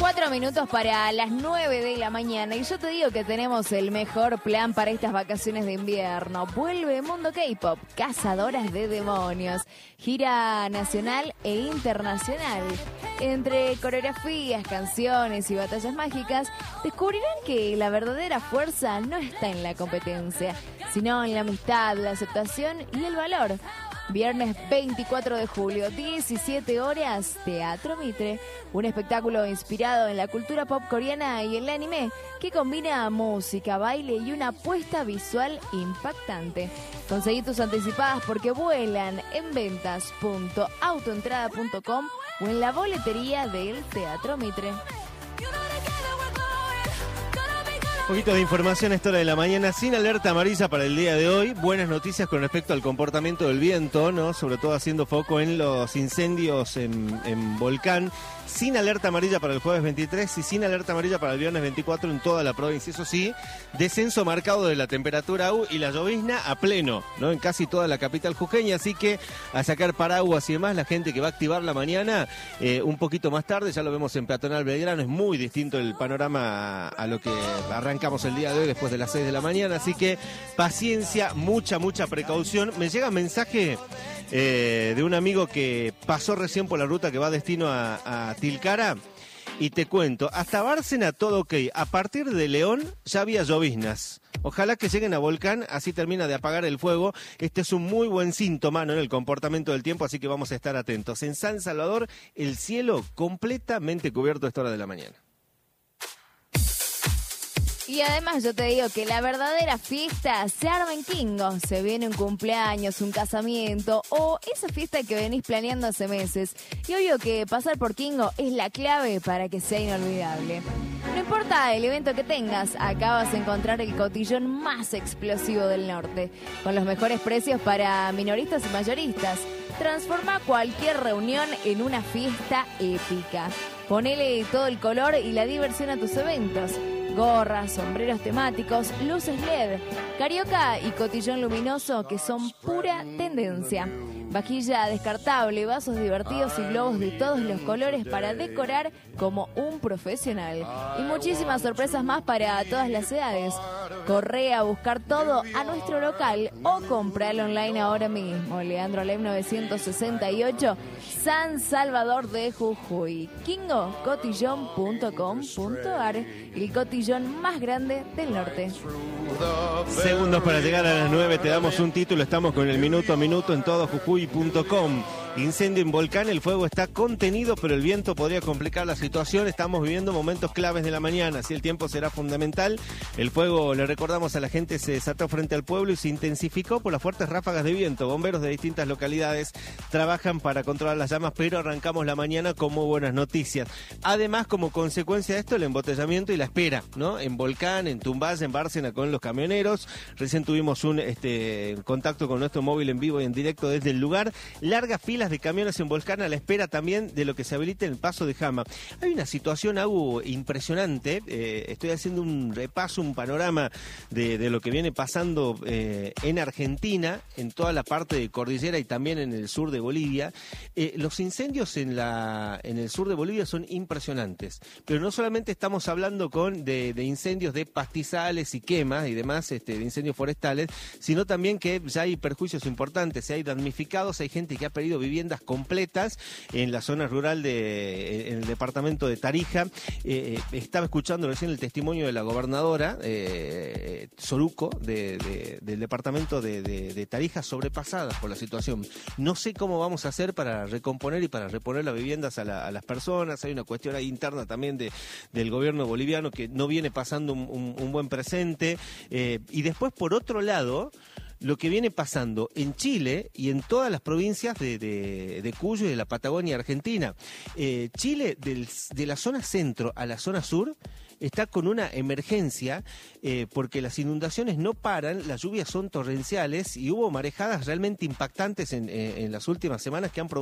4 minutos para las 9 de la mañana y yo te digo que tenemos el mejor plan para estas vacaciones de invierno. Vuelve Mundo K-Pop, Cazadoras de Demonios, gira nacional e internacional. Entre coreografías, canciones y batallas mágicas, descubrirán que la verdadera fuerza no está en la competencia, sino en la amistad, la aceptación y el valor. Viernes 24 de julio, 17 horas, Teatro Mitre. Un espectáculo inspirado en la cultura pop coreana y el anime que combina música, baile y una apuesta visual impactante. Conseguí tus anticipadas porque vuelan en ventas.autoentrada.com o en la boletería del Teatro Mitre. Un poquito de información a esta hora de la mañana, sin alerta amarilla para el día de hoy. Buenas noticias con respecto al comportamiento del viento, ¿no? Sobre todo haciendo foco en los incendios en Volcán. Sin alerta amarilla para el jueves 23 y sin alerta amarilla para el viernes 24 en toda la provincia. Eso sí, descenso marcado de la temperatura y la llovizna a pleno, ¿no? En casi toda la capital jujeña. Así que a sacar paraguas y demás, la gente que va a activar la mañana un poquito más tarde. Ya lo vemos en Peatonal Belgrano. Es muy distinto el panorama a lo que arrancamos el día de hoy después de las 6 de la mañana. Así que paciencia, mucha precaución. Me llega un mensaje de un amigo que pasó recién por la ruta que va destino a Tilcara, y te cuento, hasta Bárcena todo ok, a partir de León ya había lloviznas. Ojalá que lleguen a Volcán, así termina de apagar el fuego. Este es un muy buen síntoma, ¿no?, en el comportamiento del tiempo, así que vamos a estar atentos. En San Salvador, el cielo completamente cubierto a esta hora de la mañana. Y además yo te digo que la verdadera fiesta se arma en Kingo. Se viene un cumpleaños, un casamiento o esa fiesta que venís planeando hace meses. Y obvio que pasar por Kingo es la clave para que sea inolvidable. No importa el evento que tengas, acá vas a encontrar el cotillón más explosivo del norte. Con los mejores precios para minoristas y mayoristas. Transforma cualquier reunión en una fiesta épica. Ponele todo el color y la diversión a tus eventos. Gorras, sombreros temáticos, luces LED, carioca y cotillón luminoso que son pura tendencia. Vajilla descartable, vasos divertidos y globos de todos los colores para decorar como un profesional. Y muchísimas sorpresas más para todas las edades. Corre a buscar todo a nuestro local o compralo online ahora mismo. Leandro Alem 968, San Salvador de Jujuy. KingoCotillón.com.ar, el cotillón más grande del norte. Segundos para llegar a las 9, te damos un título, estamos con el minuto a minuto en todojujuy.com. Incendio en Volcán, el fuego está contenido, pero el viento podría complicar la situación. Estamos viviendo momentos claves de la mañana, así el tiempo será fundamental. El fuego, le recordamos a la gente, se desató frente al pueblo y se intensificó por las fuertes ráfagas de viento. Bomberos de distintas localidades trabajan para controlar las llamas, pero arrancamos la mañana con muy buenas noticias. Además, como consecuencia de esto, el embotellamiento y la espera, ¿no? En Volcán, en Tumbaya, en Bárcena con los camioneros. Recién tuvimos un contacto con nuestro móvil en vivo y en directo desde el lugar. Largas filas de camiones en Volcán a la espera también de lo que se habilite en el paso de Jama. Hay una situación algo impresionante. Estoy haciendo un repaso, un panorama de lo que viene pasando en Argentina, en toda la parte de cordillera y también en el sur de Bolivia. Los incendios en el sur de Bolivia son impresionantes, pero no solamente estamos hablando de incendios de pastizales y quemas y demás, de incendios forestales, sino también que ya hay perjuicios importantes, hay damnificados, hay gente que ha perdido viviendas completas en la zona rural en el departamento de Tarija. Estaba escuchando recién el testimonio de la gobernadora Soruco del departamento de Tarija, sobrepasada por la situación. No sé cómo vamos a hacer para recomponer y para reponer las viviendas a las personas. Hay una cuestión ahí interna también del gobierno boliviano que no viene pasando un buen presente. Y después, por otro lado, lo que viene pasando en Chile y en todas las provincias de Cuyo y de la Patagonia Argentina. Chile, de la zona centro a la zona sur, está con una emergencia porque las inundaciones no paran, las lluvias son torrenciales y hubo marejadas realmente impactantes en las últimas semanas que han provocado